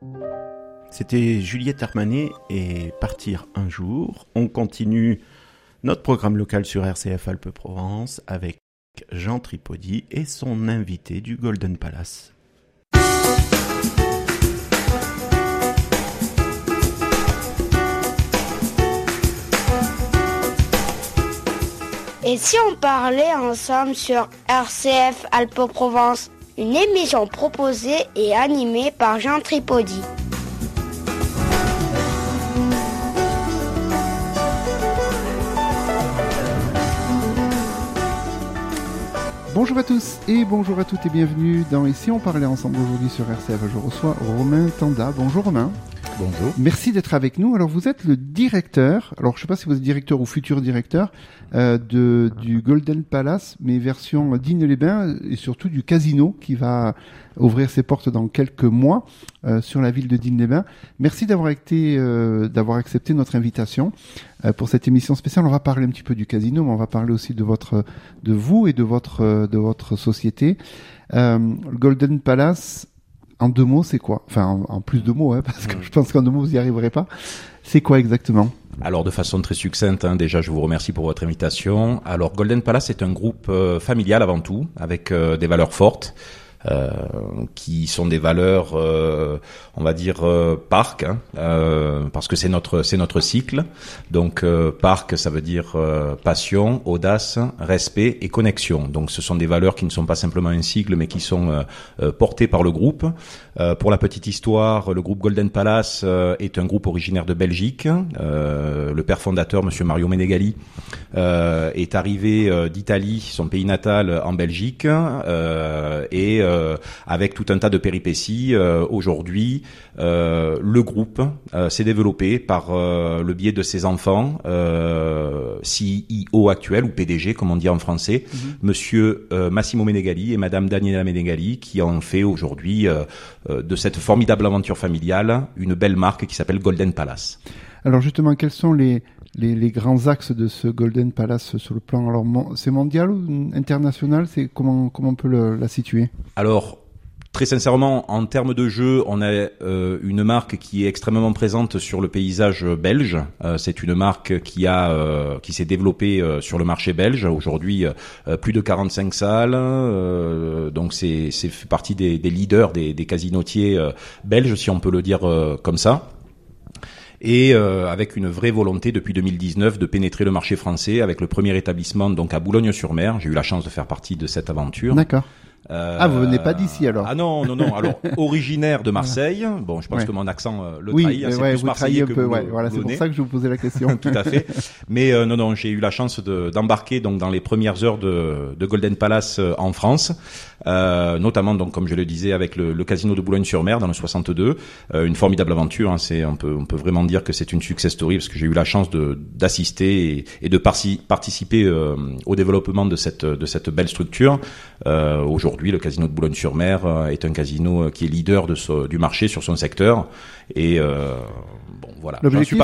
C'était Juliette Armanet et Partir un jour. On continue notre programme local sur RCF Alpes-Provence avec Jean Tripodi et son invité du Golden Palace. Et si on parlait ensemble sur RCF Alpes-Provence, une émission proposée et animée par Jean Tripodi. Bonjour à tous et bonjour à toutes et bienvenue dans Ici on parlait ensemble aujourd'hui sur RCF. Je reçois Romain Tanda. Bonjour Romain. Bonjour. Merci d'être avec nous. Alors vous êtes le directeur, alors je ne sais pas si vous êtes directeur ou futur directeur du Golden Palace, mais version Digne-les-Bains et surtout du casino qui va ouvrir ses portes dans quelques mois sur la ville de Digne-les-Bains. Merci d'avoir accepté notre invitation pour cette émission spéciale. On va parler un petit peu du casino, mais on va parler aussi de vous et de votre société. Le Golden Palace, en deux mots, c'est quoi ? Enfin, en plus de mots, parce que je pense qu'en deux mots, vous n'y arriverez pas. C'est quoi exactement ? Alors, de façon très succincte, déjà, je vous remercie pour votre invitation. Alors, Golden Palace est un groupe familial avant tout, avec des valeurs fortes. Qui sont des valeurs, on va dire parc, parce que c'est notre cycle. Donc parc, ça veut dire passion, audace, respect et connexion. Donc ce sont des valeurs qui ne sont pas simplement un cycle, mais qui sont portées par le groupe. Pour la petite histoire, le groupe Golden Palace est un groupe originaire de Belgique. Le père fondateur, Monsieur Mario Menegali, est arrivé d'Italie, son pays natal, en Belgique, et avec tout un tas de péripéties. Aujourd'hui, le groupe s'est développé par le biais de ses enfants, CEO actuel ou PDG, comme on dit en français, Monsieur Massimo Menegali et Madame Daniela Menegali, qui ont fait aujourd'hui de cette formidable aventure familiale une belle marque qui s'appelle Golden Palace. Alors justement, quels sont les grands axes de ce Golden Palace sur le plan, alors c'est mondial ou international, c'est comment on peut la situer ? Alors très sincèrement, en termes de jeu, on a une marque qui est extrêmement présente sur le paysage belge. C'est une marque qui s'est développée sur le marché belge. Aujourd'hui, plus de 45 salles. Donc c'est fait partie des leaders des casinotiers belges, si on peut le dire comme ça. Et avec une vraie volonté depuis 2019 de pénétrer le marché français avec le premier établissement donc à Boulogne-sur-Mer. J'ai eu la chance de faire partie de cette aventure. D'accord. Vous venez pas d'ici alors ? Ah non. Alors originaire de Marseille. Bon, je pense que mon accent le trahit. C'est plus marseillais un peu. Voilà, c'est pour ça que je vous posais la question. Tout à fait. Mais non, j'ai eu la chance d'embarquer donc dans les premières heures de Golden Palace en France, notamment donc comme je le disais avec le casino de Boulogne-sur-Mer dans le 62. Une formidable aventure. On peut vraiment dire que c'est une success story parce que j'ai eu la chance d'assister et de participer au développement de cette belle structure. Aujourd'hui, le casino de Boulogne-sur-Mer est un casino qui est leader du marché sur son secteur. Et voilà.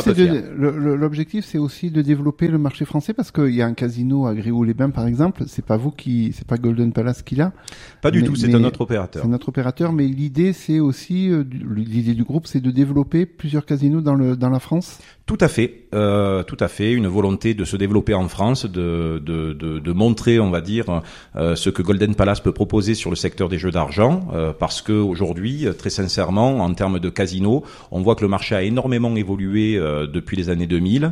L'objectif, c'est aussi de développer le marché français parce qu'il y a un casino à Gréoux-les-Bains, par exemple. C'est pas Golden Palace qui l'a. Pas du tout, c'est un autre opérateur. C'est un autre opérateur, mais l'idée, c'est aussi, l'idée du groupe, c'est de développer plusieurs casinos dans la France. Tout à fait. Une volonté de se développer en France, de montrer, on va dire, ce que Golden Palace peut proposer sur le secteur des jeux d'argent, parce que aujourd'hui, très sincèrement, en termes de casino, on voit que le marché a énormément évolué depuis les années 2000.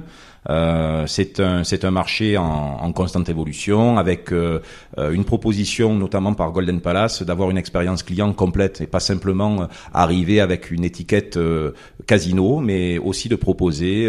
C'est un marché en constante évolution avec une proposition notamment par Golden Palace d'avoir une expérience client complète et pas simplement arriver avec une étiquette casino, mais aussi de proposer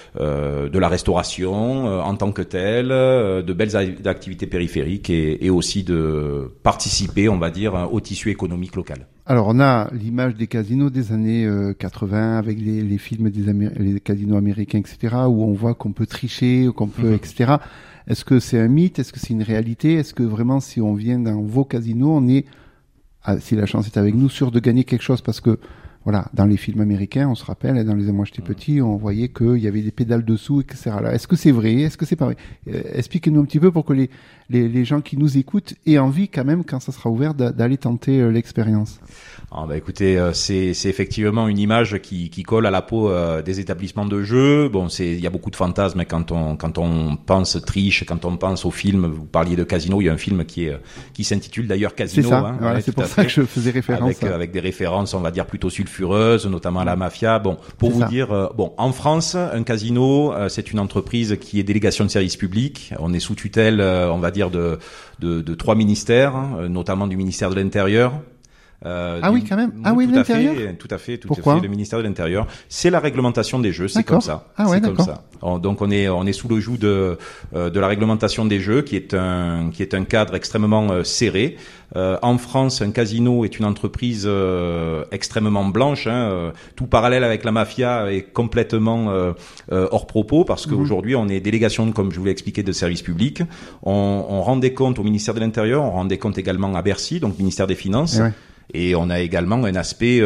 de la restauration en tant que telle, de belles activités périphériques et aussi de participer, on va dire, au tissu économique local. Alors, on a l'image des casinos des années 80 avec les films les casinos américains, etc., où on voit qu'on peut tricher, qu'on peut, etc. Est-ce que c'est un mythe ? Est-ce que c'est une réalité ? Est-ce que vraiment, si on vient dans vos casinos, on est, si la chance est avec nous, sûr de gagner quelque chose ? Parce que, voilà, dans les films américains, on se rappelle, dans les Moi j'étais petit, on voyait qu'il y avait des pédales dessous, etc. Là, est-ce que c'est vrai ? Est-ce que c'est pas vrai ? Expliquez-nous un petit peu pour que les gens qui nous écoutent aient envie quand même, quand ça sera ouvert, d'aller tenter l'expérience? Écoutez, c'est effectivement une image qui colle à la peau des établissements de jeu. Bon, il y a beaucoup de fantasmes quand on pense triche, quand on pense au film. Vous parliez de Casino, il y a un film qui s'intitule d'ailleurs Casino. C'est ça. Voilà, c'est pour ça que je faisais référence. Avec des références, on va dire plutôt sulfureuses, notamment à la mafia. Bon, pour vous dire, en France, un casino, c'est une entreprise qui est délégation de service public. On est sous tutelle, on va dire de 3 ministères, notamment du ministère de l'Intérieur. Oui, quand même. Oui, l'Intérieur. Tout à fait. Pourquoi? Le ministère de l'Intérieur. C'est la réglementation des jeux, c'est d'accord. comme ça. Ouais, c'est comme ça. Donc on est sous le joug de la réglementation des jeux, qui est un cadre extrêmement serré. En France, un casino est une entreprise extrêmement blanche. Tout parallèle avec la mafia est complètement hors propos, parce qu'aujourd'hui on est délégation, comme je vous l'ai expliqué, de service public. On rend des comptes au ministère de l'Intérieur, on rend des comptes également à Bercy, donc ministère des Finances. Et on a également un aspect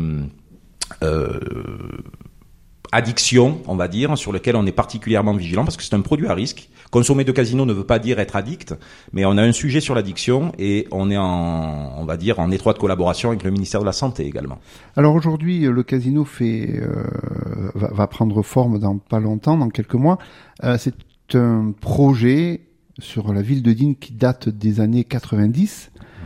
addiction, on va dire, sur lequel on est particulièrement vigilant, parce que c'est un produit à risque. Consommer de casino ne veut pas dire être addict, mais on a un sujet sur l'addiction et on est en étroite collaboration avec le ministère de la Santé également. Alors aujourd'hui, le casino va prendre forme dans pas longtemps, dans quelques mois. C'est un projet sur la ville de Digne qui date des années 90.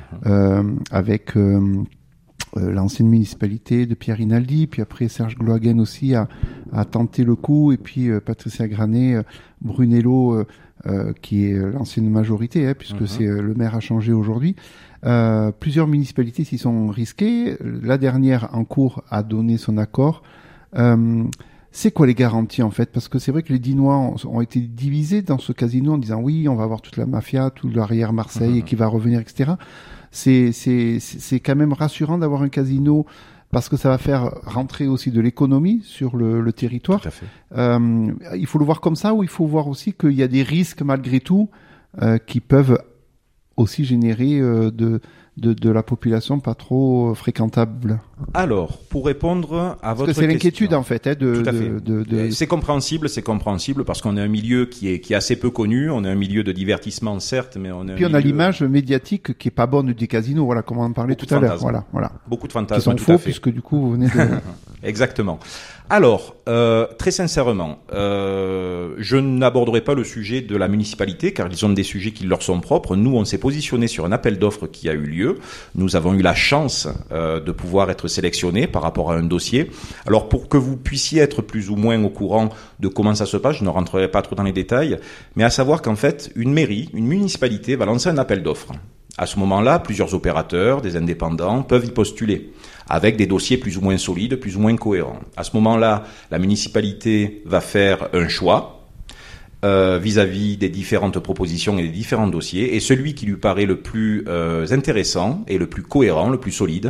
Avec l'ancienne municipalité de Pierre Rinaldi, puis après Serge Glohagen aussi a tenté le coup, et puis Patricia Granet, Brunello, qui est l'ancienne majorité, puisque c'est le maire a changé aujourd'hui. Plusieurs municipalités s'y sont risquées. La dernière en cours a donné son accord. C'est quoi les garanties en fait? Parce que c'est vrai que les Dinois ont été divisés dans ce casino en disant oui, on va avoir toute la mafia, tout l'arrière Marseille qui va revenir, etc. C'est quand même rassurant d'avoir un casino, parce que ça va faire rentrer aussi de l'économie sur le territoire. Tout à fait. Il faut le voir comme ça, ou il faut voir aussi qu'il y a des risques malgré tout qui peuvent aussi générer de la population pas trop fréquentable? Alors, pour répondre à votre question... Parce que c'est l'inquiétude, en fait. Tout à fait. C'est compréhensible parce qu'on est un milieu qui est assez peu connu. On est un milieu de divertissement, certes, mais on est Puis on a l'image médiatique qui est pas bonne des casinos, voilà, comme on en parlait tout à l'heure. Voilà. Beaucoup de fantasmes, qui sont faux, puisque du coup, vous venez de... Exactement. Alors, très sincèrement, je n'aborderai pas le sujet de la municipalité, car ils ont des sujets qui leur sont propres. Nous, on s'est positionné sur un appel d'offres qui a eu lieu. Nous avons eu la chance de pouvoir être sélectionnés par rapport à un dossier. Alors, pour que vous puissiez être plus ou moins au courant de comment ça se passe, je ne rentrerai pas trop dans les détails, mais à savoir qu'en fait, une municipalité va lancer un appel d'offres. À ce moment-là, plusieurs opérateurs, des indépendants, peuvent y postuler, avec des dossiers plus ou moins solides, plus ou moins cohérents. À ce moment-là, la municipalité va faire un choix vis-à-vis des différentes propositions et des différents dossiers, et celui qui lui paraît le plus intéressant et le plus cohérent, le plus solide,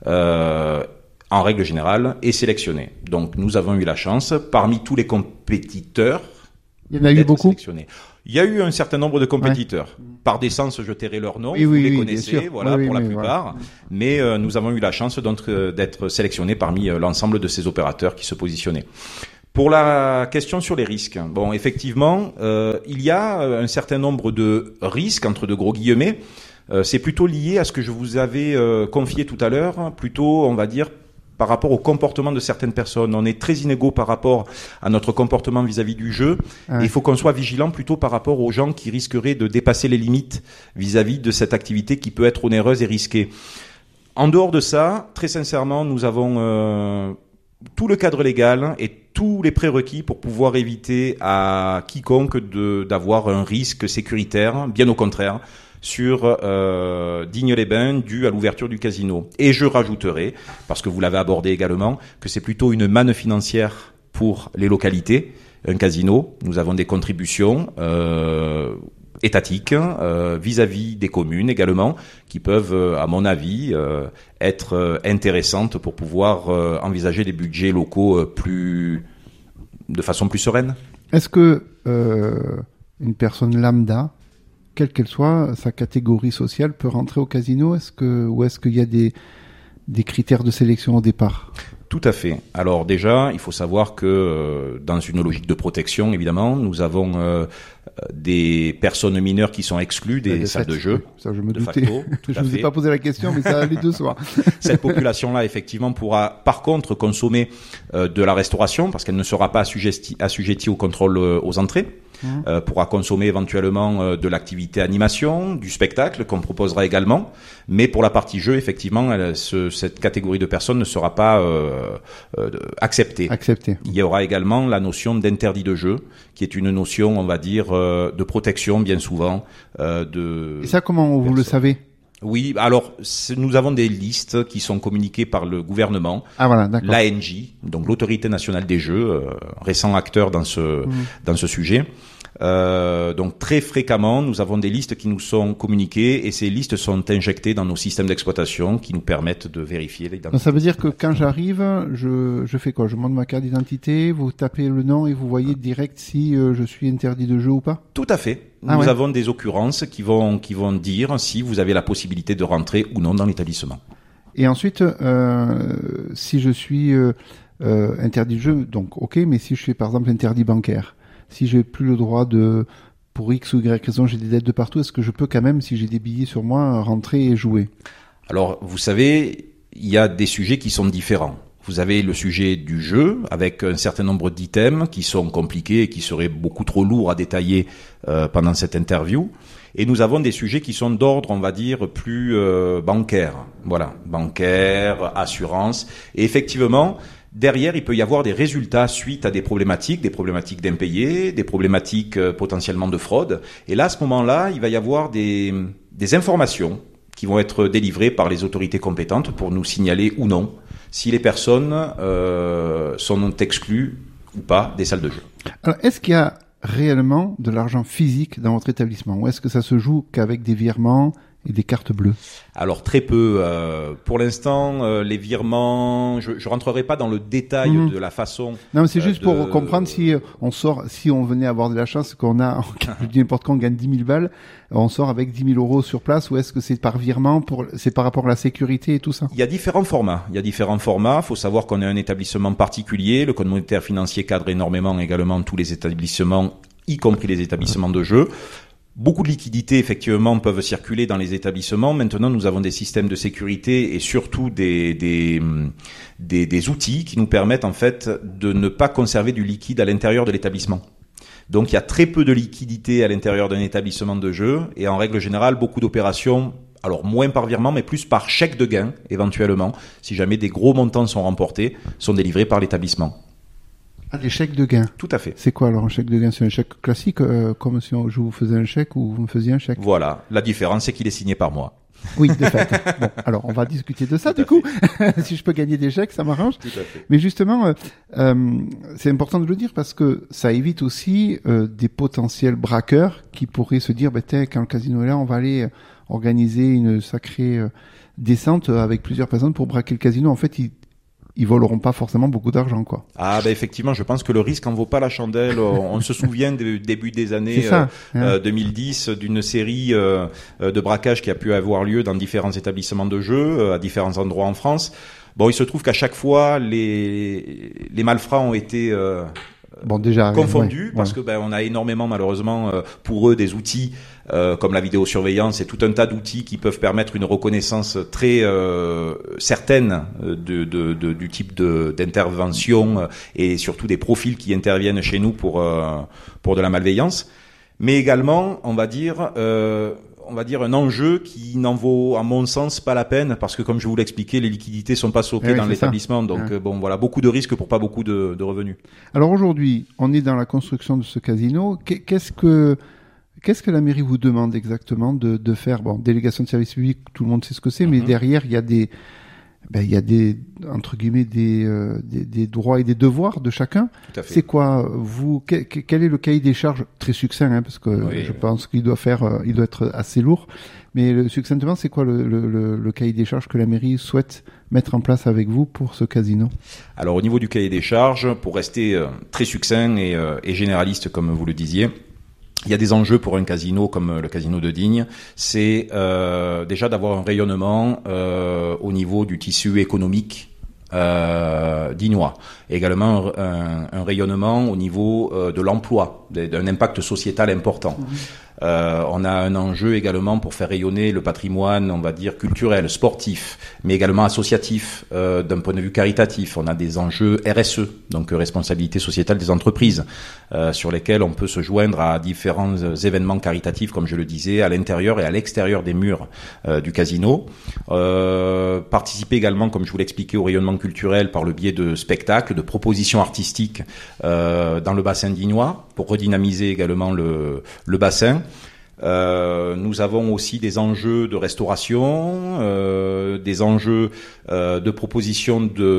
en règle générale, est sélectionné. Donc nous avons eu la chance, parmi tous les compétiteurs, il y en a eu beaucoup. Il y a eu un certain nombre de compétiteurs. Ouais. Par décence, je tairai leurs noms. Vous les connaissez, pour la plupart. Voilà. Mais nous avons eu la chance d'être sélectionnés parmi l'ensemble de ces opérateurs qui se positionnaient. Pour la question sur les risques, bon, effectivement, il y a un certain nombre de risques, entre de gros guillemets. C'est plutôt lié à ce que je vous avais confié tout à l'heure, plutôt, on va dire, par rapport au comportement de certaines personnes. On est très inégaux par rapport à notre comportement vis-à-vis du jeu. Ouais. Il faut qu'on soit vigilant plutôt par rapport aux gens qui risqueraient de dépasser les limites vis-à-vis de cette activité qui peut être onéreuse et risquée. En dehors de ça, très sincèrement, nous avons tout le cadre légal et tous les prérequis pour pouvoir éviter à quiconque d'avoir un risque sécuritaire, bien au contraire, sur Digne-les-Bains dû à l'ouverture du casino. Et je rajouterai, parce que vous l'avez abordé également, que c'est plutôt une manne financière pour les localités. Un casino, nous avons des contributions étatiques vis-à-vis des communes également, qui peuvent, à mon avis, être intéressantes pour pouvoir envisager des budgets locaux de façon plus sereine. Est-ce que une personne lambda, quelle qu'elle soit sa catégorie sociale, peut rentrer au casino? Ou est-ce qu'il y a des critères de sélection au départ? Tout à fait. Alors déjà, il faut savoir que dans une logique de protection, évidemment, nous avons des personnes mineures qui sont exclues des salles de jeu. Ça, je me de doutais. facto, Je vous ai pas posé la question, mais ça allait de soi. Cette population-là, effectivement, pourra par contre consommer de la restauration parce qu'elle ne sera pas assujettie au contrôle aux entrées. Pourra consommer éventuellement de l'activité animation, du spectacle qu'on proposera également. Mais pour la partie jeu, effectivement, cette catégorie de personnes ne sera pas acceptée. Il y aura également la notion d'interdit de jeu, qui est une notion, on va dire, de protection bien souvent. Et ça, comment vous le savez ? Oui, alors nous avons des listes qui sont communiquées par le gouvernement, l'ANJ, donc l'Autorité nationale des jeux, récent acteur dans ce sujet. Donc très fréquemment, nous avons des listes qui nous sont communiquées et ces listes sont injectées dans nos systèmes d'exploitation qui nous permettent de vérifier l'identité. Donc ça veut dire que quand j'arrive, je fais quoi ? Je montre ma carte d'identité, vous tapez le nom et vous voyez direct si je suis interdit de jeu ou pas ? Tout à fait. Nous avons des occurrences qui vont dire si vous avez la possibilité de rentrer ou non dans l'établissement. Et ensuite, si je suis interdit de jeu, donc ok, mais si je suis par exemple interdit bancaire, si j'ai plus le droit pour X ou Y raison, j'ai des dettes de partout, est-ce que je peux quand même, si j'ai des billets sur moi, rentrer et jouer ? Alors, vous savez, il y a des sujets qui sont différents. Vous avez le sujet du jeu, avec un certain nombre d'items qui sont compliqués et qui seraient beaucoup trop lourds à détailler pendant cette interview. Et nous avons des sujets qui sont d'ordre, on va dire, plus bancaire. Voilà, bancaire, assurance. Et effectivement, derrière, il peut y avoir des résultats suite à des problématiques d'impayés, des problématiques potentiellement de fraude. Et là, à ce moment-là, il va y avoir des informations qui vont être délivrées par les autorités compétentes pour nous signaler ou non si les personnes sont exclues ou pas des salles de jeu. Alors, est-ce qu'il y a réellement de l'argent physique dans votre établissement ou est-ce que ça se joue qu'avec des virements et des cartes bleues? Alors très peu. Pour l'instant, les virements, je rentrerai pas dans le détail de la façon. Non, mais c'est juste pour comprendre si on venait avoir de la chance, qu'on a, je dis n'importe quoi, on gagne 10 000 balles, on sort avec 10 000 euros sur place, ou est-ce que c'est par virement, c'est par rapport à la sécurité et tout ça? Il y a différents formats. Faut savoir qu'on est un établissement particulier. Le Code monétaire financier cadre énormément également tous les établissements, y compris les établissements de jeu. Beaucoup de liquidités, effectivement, peuvent circuler dans les établissements. Maintenant, nous avons des systèmes de sécurité et surtout des outils qui nous permettent, en fait, de ne pas conserver du liquide à l'intérieur de l'établissement. Donc, il y a très peu de liquidité à l'intérieur d'un établissement de jeu et en règle générale, beaucoup d'opérations, alors moins par virement, mais plus par chèque de gain, éventuellement, si jamais des gros montants sont remportés, sont délivrés par l'établissement. Ah, des chèques de gain. Tout à fait. C'est quoi alors un chèque de gain? C'est un chèque classique, comme si je vous faisais un chèque ou vous me faisiez un chèque? Voilà. La différence, c'est qu'il est signé par moi. Oui, de fait. Bon, alors on va discuter de ça du coup. Si je peux gagner des chèques, ça m'arrange. Tout à fait. Mais justement, c'est important de le dire parce que ça évite aussi des potentiels braqueurs qui pourraient se dire, quand le casino est là, on va aller organiser une sacrée descente avec plusieurs personnes pour braquer le casino. En fait, ils voleront pas forcément beaucoup d'argent, quoi. Ah, effectivement, je pense que le risque en vaut pas la chandelle. On se souvient du début des années 2010 d'une série de braquages qui a pu avoir lieu dans différents établissements de jeu à différents endroits en France. Bon, il se trouve qu'à chaque fois, les malfrats ont été confondus parce que on a énormément malheureusement pour eux des outils comme la vidéosurveillance et tout un tas d'outils qui peuvent permettre une reconnaissance très certaine du type d'intervention et surtout des profils qui interviennent chez nous pour de la malveillance, mais également on va dire un enjeu qui n'en vaut, à mon sens, pas la peine, parce que comme je vous l'expliquais, les liquidités sont pas stockées dans l'établissement, donc beaucoup de risques pour pas beaucoup de revenus. Alors aujourd'hui, on est dans la construction de ce casino. Qu'est-ce que la mairie vous demande exactement de faire? Bon, délégation de service public, tout le monde sait ce que c'est, mais derrière, il y a des entre guillemets des droits et des devoirs de chacun. Tout à fait. C'est quoi quel est le cahier des charges très succinct, parce que je pense qu'il doit être assez lourd, mais succinctement, c'est quoi le cahier des charges que la mairie souhaite mettre en place avec vous pour ce casino? Alors au niveau du cahier des charges, pour rester très succinct et généraliste comme vous le disiez, il y a des enjeux pour un casino comme le casino de Digne. C'est déjà d'avoir un rayonnement au niveau du tissu économique dignois. Également un rayonnement au niveau de l'emploi, d'un impact sociétal important. On a un enjeu également pour faire rayonner le patrimoine, on va dire, culturel, sportif, mais également associatif, d'un point de vue caritatif. On a des enjeux RSE, donc responsabilité sociétale des entreprises, sur lesquels on peut se joindre à différents événements caritatifs, comme je le disais, à l'intérieur et à l'extérieur des murs du casino. Participer également, comme je vous l'expliquais, au rayonnement culturel par le biais de spectacles, de propositions artistiques dans le bassin dignois, pour redynamiser également le bassin. Nous avons aussi des enjeux de restauration, des enjeux de proposition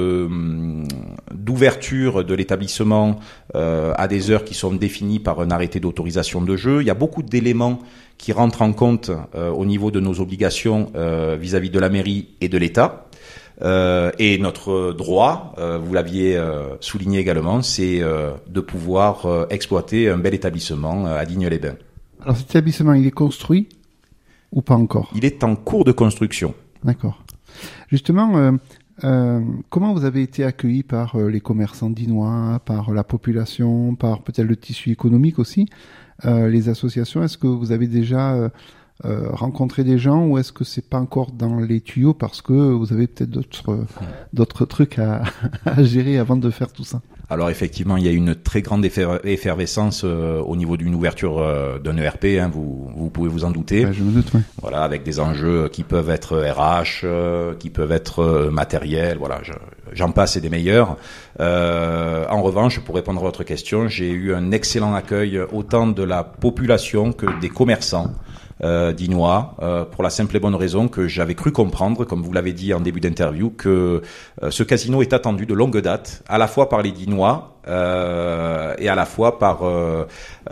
d'ouverture de l'établissement à des heures qui sont définies par un arrêté d'autorisation de jeu. Il y a beaucoup d'éléments qui rentrent en compte au niveau de nos obligations vis-à-vis de la mairie et de l'État. Et notre droit, vous l'aviez souligné également, c'est de pouvoir exploiter un bel établissement à Digne-les-Bains. Alors cet établissement, il est construit ou pas encore? Il est en cours de construction. D'accord. Justement, comment vous avez été accueillis par les commerçants dinois, par la population, par peut-être le tissu économique aussi, les associations? Est-ce que vous avez déjà rencontré des gens ou est-ce que c'est pas encore dans les tuyaux parce que vous avez peut-être d'autres trucs à gérer avant de faire tout ça? Alors effectivement, il y a une très grande effervescence au niveau d'une ouverture d'un ERP, hein, vous pouvez vous en douter. Je me doute, oui. Voilà, avec des enjeux qui peuvent être RH, qui peuvent être matériels, voilà, j'en passe et des meilleurs. En revanche, pour répondre à votre question, j'ai eu un excellent accueil autant de la population que des commerçants dinois, pour la simple et bonne raison que j'avais cru comprendre, comme vous l'avez dit en début d'interview, que ce casino est attendu de longue date, à la fois par les Dinois et à la fois par, on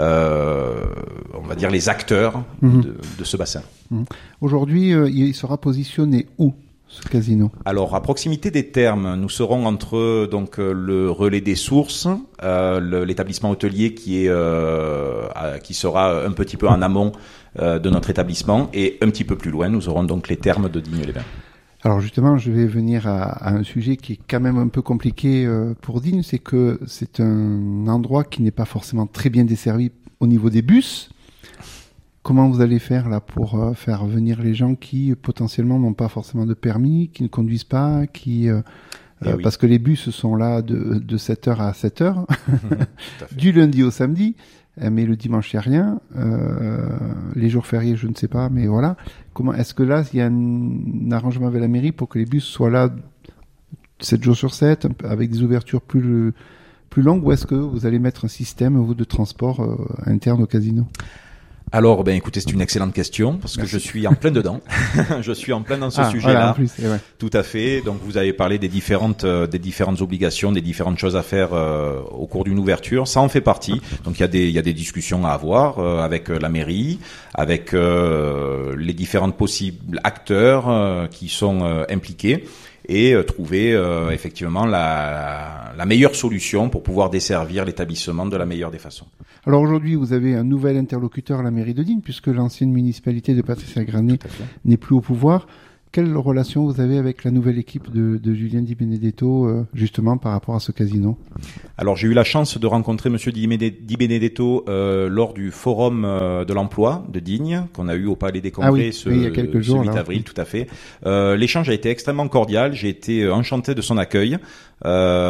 va dire, les acteurs de ce bassin. Aujourd'hui, il sera positionné où, ce casino? Alors, à proximité des thermes, nous serons entre donc le relais des sources, l'établissement hôtelier qui sera un petit peu en amont de notre établissement, et un petit peu plus loin, nous aurons donc les thermes de Digne-les-Bains. Alors justement, je vais venir à un sujet qui est quand même un peu compliqué pour Digne, c'est que c'est un endroit qui n'est pas forcément très bien desservi au niveau des bus. Comment vous allez faire là pour faire venir les gens qui potentiellement n'ont pas forcément de permis, qui ne conduisent pas, parce que les bus sont là de 7h à 7h, du lundi au samedi, mais le dimanche il n'y a rien, les jours fériés je ne sais pas, mais voilà. Comment est-ce que là il y a un arrangement avec la mairie pour que les bus soient là 7 jours sur 7, avec des ouvertures plus longues, ou est-ce que vous allez mettre un système vous de transport interne au casino? Alors, écoutez, c'est une excellente question parce que je suis en plein dedans. Je suis en plein dans ce sujet-là. Voilà, en plus, ouais. Tout à fait. Donc, vous avez parlé des différentes obligations, des différentes choses à faire au cours d'une ouverture. Ça en fait partie. Donc, il y a des discussions à avoir avec la mairie, avec les différentes possibles acteurs qui sont impliqués, et trouver effectivement la meilleure solution pour pouvoir desservir l'établissement de la meilleure des façons. Alors aujourd'hui, vous avez un nouvel interlocuteur à la mairie de Digne, puisque l'ancienne municipalité de Patricia Granet n'est plus au pouvoir. Quelle relation vous avez avec la nouvelle équipe de Julien Di Benedetto, justement par rapport à ce casino? Alors j'ai eu la chance de rencontrer Monsieur Di Benedetto lors du forum de l'emploi de Digne qu'on a eu au Palais des Congrès il y a quelques jours, 8 avril, tout à fait. L'échange a été extrêmement cordial, j'ai été enchanté de son accueil. Ça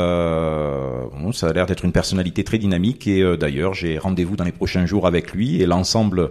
a l'air d'être une personnalité très dynamique, et d'ailleurs j'ai rendez-vous dans les prochains jours avec lui et l'ensemble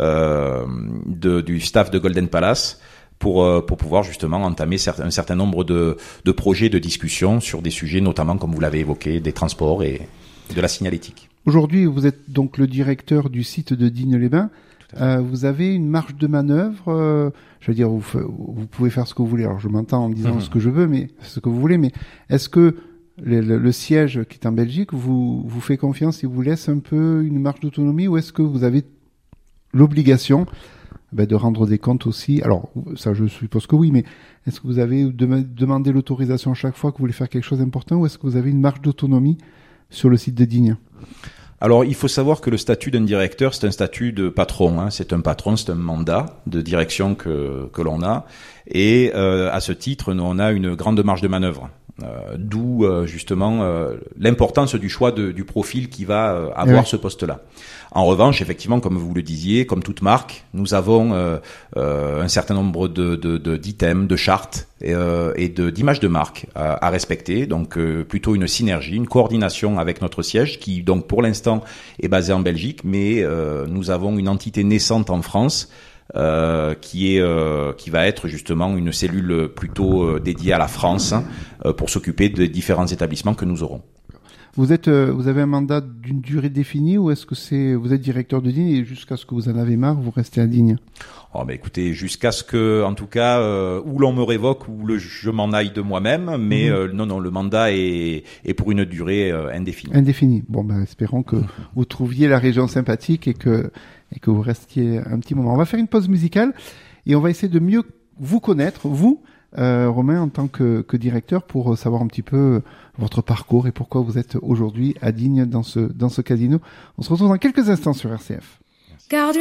du staff de Golden Palace pour pouvoir justement entamer un certain nombre de projets de discussion sur des sujets, notamment, comme vous l'avez évoqué, des transports et de la signalétique. Aujourd'hui, vous êtes donc le directeur du site de Digne-les-Bains. Vous avez une marge de manœuvre, je veux dire, vous pouvez faire ce que vous voulez. Alors je m'entends en disant ce que je veux, mais ce que vous voulez, mais est-ce que le siège qui est en Belgique vous fait confiance et vous laisse un peu une marge d'autonomie, ou est-ce que vous avez l'obligation de rendre des comptes aussi? Alors ça, je suppose que oui, mais est-ce que vous avez demandé l'autorisation chaque fois que vous voulez faire quelque chose d'important, ou est-ce que vous avez une marge d'autonomie sur le site de Digne? Alors, il faut savoir que le statut d'un directeur, c'est un statut de patron, hein. C'est un patron, c'est un mandat de direction que l'on a. Et à ce titre, nous, on a une grande marge de manœuvre. D'où justement l'importance du choix du profil qui va avoir ce poste-là. En revanche, effectivement, comme vous le disiez, comme toute marque, nous avons un certain nombre d'items, de chartes et d'images de marque à respecter. Donc plutôt une synergie, une coordination avec notre siège qui donc pour l'instant est basé en Belgique, mais nous avons une entité naissante en France. Qui va être justement une cellule plutôt dédiée à la France pour s'occuper des différents établissements que nous aurons. Vous avez un mandat d'une durée définie ou est-ce que vous êtes directeur de Digne et jusqu'à ce que vous en avez marre, vous restez à Digne? Oh, mais écoutez, jusqu'à ce que, en tout cas, où l'on me révoque ou je m'en aille de moi-même, mais non, le mandat est pour une durée indéfinie. Indéfinie. Bon, espérons que vous trouviez la région sympathique et que vous restiez un petit moment. On va faire une pause musicale et on va essayer de mieux vous connaître, vous, Romain, en tant que directeur, pour savoir un petit peu votre parcours et pourquoi vous êtes aujourd'hui à Digne dans ce casino. On se retrouve dans quelques instants sur RCF.